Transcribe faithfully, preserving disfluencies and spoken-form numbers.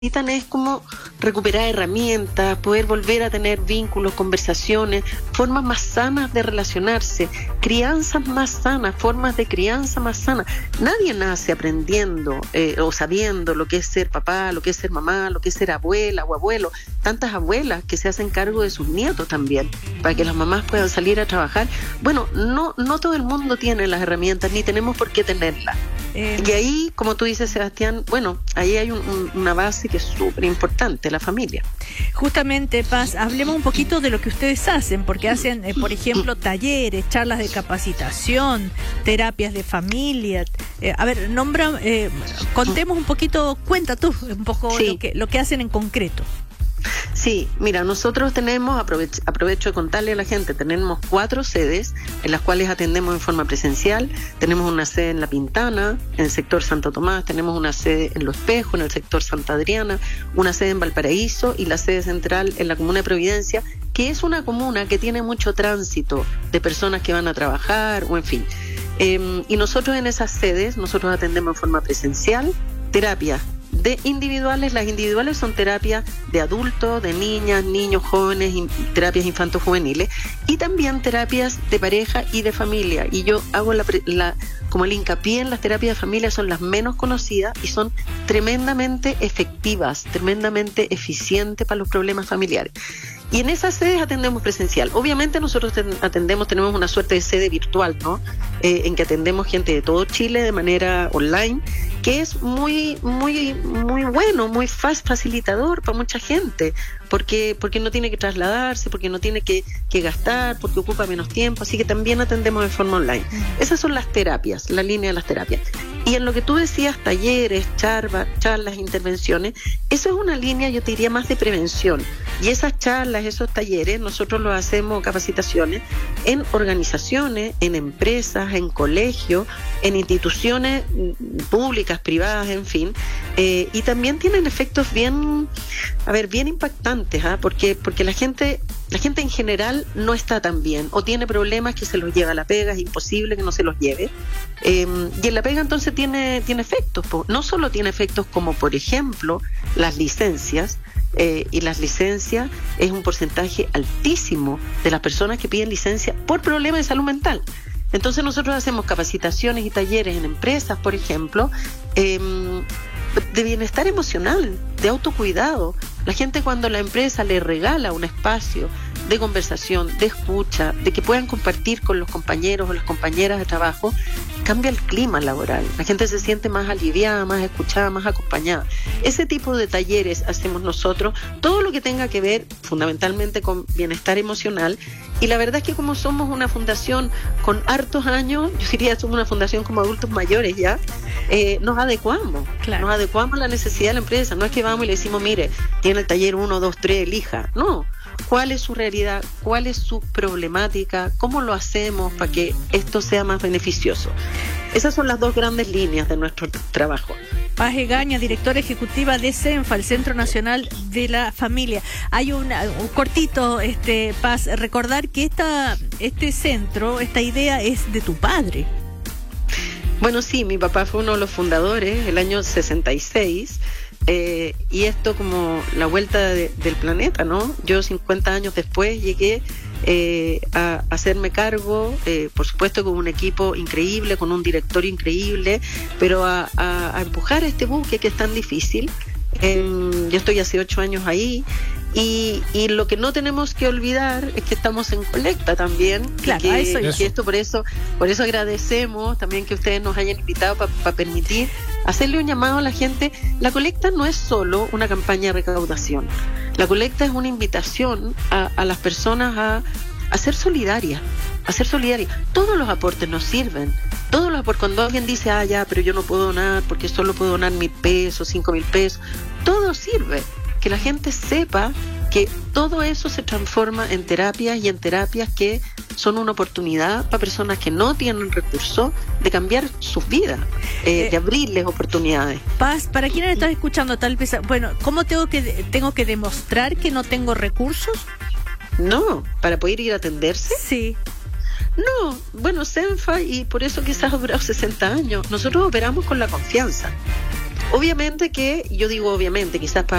necesitan es como recuperar herramientas, poder volver a tener vínculos, conversaciones, formas más sanas de relacionarse, crianzas más sanas, formas de crianza más sanas. Nadie nace aprendiendo eh, o sabiendo lo que es ser papá, lo que es ser mamá, lo que es ser abuela o abuelo. Tantas abuelas que se hacen cargo de sus nietos también, para que las mamás puedan salir a trabajar. Bueno, no, no todo el mundo tiene las herramientas, ni tenemos por qué tenerlas. Eh, y ahí, como tú dices, Sebastián, bueno, ahí hay un, un, una base que es súper importante, la familia. Justamente, Paz, hablemos un poquito de lo que ustedes hacen, porque hacen, eh, por ejemplo, talleres, charlas de capacitación, terapias de familia. Eh, a ver, nombra, eh, contemos un poquito, cuenta tú un poco sí. lo que lo que hacen en concreto. Sí, mira, nosotros tenemos, aprovecho, aprovecho de contarle a la gente, tenemos cuatro sedes en las cuales atendemos en forma presencial. Tenemos una sede en La Pintana, en el sector Santo Tomás, tenemos una sede en Lo Espejo, en el sector Santa Adriana, una sede en Valparaíso y la sede central en la comuna de Providencia, que es una comuna que tiene mucho tránsito de personas que van a trabajar o en fin. Eh, y nosotros en esas sedes, nosotros atendemos en forma presencial, terapia de individuales. Las individuales son terapias de adultos, de niñas, niños, jóvenes, in, terapias infanto-juveniles y también terapias de pareja y de familia. Y yo hago la, la como el hincapié en las terapias de familia, son las menos conocidas y son tremendamente efectivas, tremendamente eficientes para los problemas familiares. Y en esas sedes atendemos presencial. Obviamente nosotros atendemos, tenemos una suerte de sede virtual, ¿no? Eh, en que atendemos gente de todo Chile de manera online, que es muy, muy, muy bueno, muy fácil, facilitador para mucha gente, porque, porque no tiene que trasladarse, porque no tiene que, que gastar, porque ocupa menos tiempo, así que también atendemos de forma online. Esas son las terapias, la línea de las terapias. Y en lo que tú decías, talleres, charlas, charlas, intervenciones, eso es una línea, yo te diría, más de prevención. Y esas charlas, esos talleres, nosotros los hacemos, capacitaciones, en organizaciones, en empresas, en colegios, en instituciones públicas, privadas, en fin. Eh, y también tienen efectos bien, a ver, bien impactantes, ¿eh? porque, porque la gente... La gente en general no está tan bien o tiene problemas que se los lleva a la pega, es imposible que no se los lleve. Eh, y en la pega entonces tiene, tiene efectos, po. No solo tiene efectos como por ejemplo las licencias, eh, y las licencias es un porcentaje altísimo de las personas que piden licencia por problemas de salud mental. Entonces nosotros hacemos capacitaciones y talleres en empresas, por ejemplo, eh, de bienestar emocional, de autocuidado. La gente, cuando la empresa le regala un espacio de conversación, de escucha, de que puedan compartir con los compañeros o las compañeras de trabajo, cambia el clima laboral. La gente se siente más aliviada, más escuchada, más acompañada. Ese tipo de talleres hacemos nosotros, todo lo que tenga que ver fundamentalmente con bienestar emocional. Y la verdad es que como somos una fundación con hartos años, yo diría que somos una fundación como adultos mayores ya, eh, nos adecuamos, claro. nos adecuamos a la necesidad de la empresa. No es que vamos y le decimos, mire, tiene el taller uno, dos, tres, elija. No. ¿Cuál es su realidad? ¿Cuál es su problemática? ¿Cómo lo hacemos para que esto sea más beneficioso? Esas son las dos grandes líneas de nuestro trabajo. Paz Egaña, directora ejecutiva de CENFA, el Centro Nacional de la Familia. Hay una, un cortito, este Paz, recordar que esta, este centro, esta idea es de tu padre. Bueno, sí, mi papá fue uno de los fundadores, el año sesenta y seis, eh, y esto como la vuelta de, del planeta, ¿no? Yo cincuenta años después llegué eh, a, a hacerme cargo, eh, por supuesto con un equipo increíble, con un directorio increíble, pero a, a, a empujar este buque que es tan difícil. Eh, yo estoy hace ocho años ahí. Y, y lo que no tenemos que olvidar es que estamos en colecta también, claro, que, eso, que esto por eso por eso agradecemos también que ustedes nos hayan invitado para pa permitir hacerle un llamado a la gente. La colecta no es solo una campaña de recaudación, la colecta es una invitación a, a las personas a, a ser solidarias, a ser solidarias. Todos los aportes nos sirven, todos los aportes. Cuando alguien dice, ah, ya, pero yo no puedo donar porque solo puedo donar mil pesos, cinco mil pesos, todo sirve. Que la gente sepa que todo eso se transforma en terapias y en terapias que son una oportunidad para personas que no tienen recursos de cambiar sus vidas, eh, eh, de abrirles oportunidades. Paz, para quienes están escuchando tal vez, bueno, ¿cómo tengo que tengo que demostrar que no tengo recursos? No, para poder ir a atenderse. Sí. No, bueno, CENFA, y por eso quizás ha durado sesenta años, nosotros operamos con la confianza. Obviamente que, yo digo obviamente, quizás para